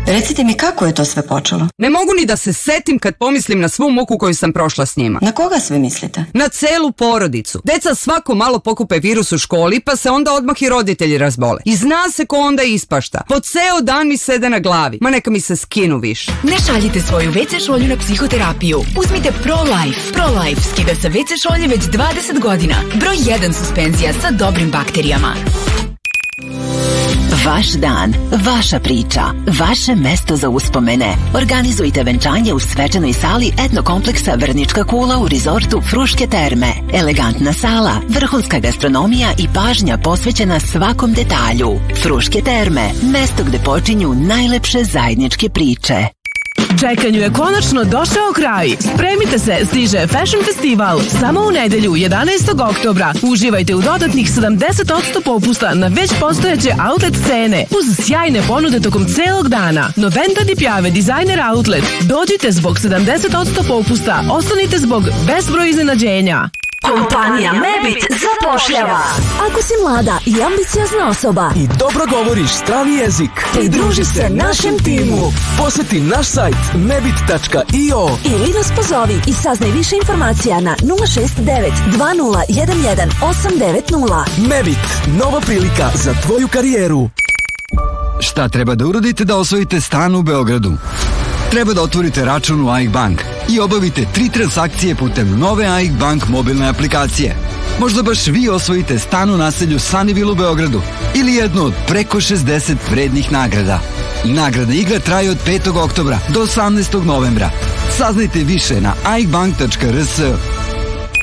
Recite mi kako je to sve počelo? Ne mogu ni da se setim kad pomislim na svu muku koju sam prošla s njima. Na koga sve mislite? Na celu porodicu. Deca svako malo pokupe virus u školi, pa se onda odmah i roditelji razbole. I zna se ko onda ispašta. Po ceo dan mi sede na glavi. Ma neka mi se skinu više. Ne šaljite svoju WC šolju na psihoterapiju. Uzmite ProLife. ProLife skida sa WC šolje već 20 godina. Broj 1 suspenzija sa dobrim bakterijama. Vaš dan, vaša priča, vaše mesto za uspomene. Organizujte venčanje u svečanoj sali etnokompleksa Vrnička kula u rizortu Fruške terme. Elegantna sala, vrhunska gastronomija i pažnja posvećena svakom detalju. Fruške terme, mesto gde počinju najlepše zajedničke priče. Čekanju je konačno došao kraj. Spremite se, stiže Fashion Festival. Samo u nedelju, 11. oktobra. Uživajte u dodatnih 70% popusta na već postojeće outlet cene, uz sjajne ponude tokom celog dana. Noventa di Piave Designer Outlet. Dođite zbog 70% popusta, ostanite zbog bezbroj iznenađenja. Kompanija Mebit zapošljava. Ako si mlada i ambiciozna osoba i dobro govoriš strani jezik, pridruži se našem timu. Poseti naš sajt mebit.io ili nas pozovi i saznaj više informacija na 069 2011 890. Mebit, nova prilika za tvoju karijeru. Šta treba da uradite da osvojite stan u Beogradu? Treba da otvorite račun u AIK Bank i obavite 3 transakcije putem nove AIK Bank mobilne aplikacije. Možda baš vi osvojite stan u naselju Sunnyville u Beogradu ili jednu od preko 60 vrednih nagrada. Nagrada igra traje od 5. oktobra do 18. novembra. Saznajte više na aikbank.rs.